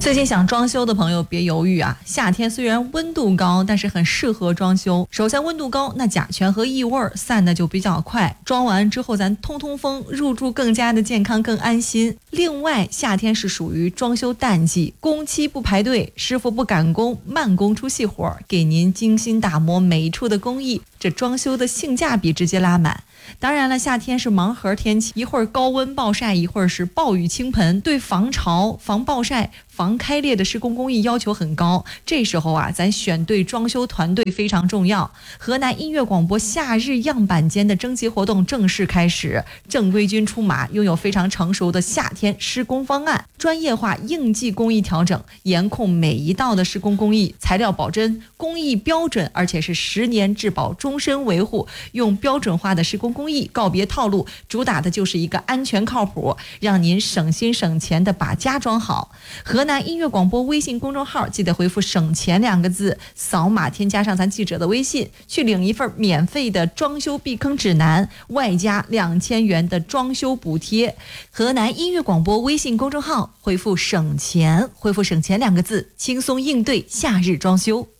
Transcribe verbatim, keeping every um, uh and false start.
最近想装修的朋友别犹豫啊，夏天虽然温度高，但是很适合装修。首先温度高，那甲醛和异味散的就比较快，装完之后咱通通风，入住更加的健康更安心。另外夏天是属于装修淡季，工期不排队，师傅不赶工，慢工出细活，给您精心打磨每一处的工艺，这装修的性价比直接拉满。当然了，夏天是盲盒天气，一会儿高温暴晒，一会儿是暴雨倾盆，对防潮、防暴晒、防开裂的施工工艺要求很高。这时候啊，咱选对装修团队非常重要。河南音乐广播夏日样板间的征集活动正式开始，正规军出马，拥有非常成熟的夏天施工方案，专业化应季工艺调整，严控每一道的施工工艺，材料保真，工艺标准，而且是十年质保，终身维护，用标准化的施工工艺，告别套路，主打的就是一个安全靠谱，让您省心省钱的把家装好。河南音乐广播微信公众号记得回复省钱两个字，扫码添加上咱记者的微信，去领一份免费的装修避坑指南，外加两千元的装修补贴。河南音乐广播微信公众号回复省钱，回复省钱两个字，轻松应对夏日装修。